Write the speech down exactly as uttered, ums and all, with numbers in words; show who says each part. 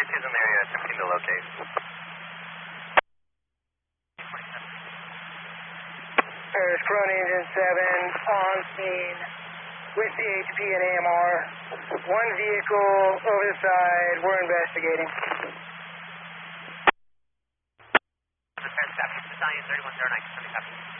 Speaker 1: is in the area, attempting to locate.
Speaker 2: There's Corona Engine seven on scene with the H P and A M R. One vehicle over the side. We're investigating.
Speaker 1: Battalion thirty-one zero nine, copy.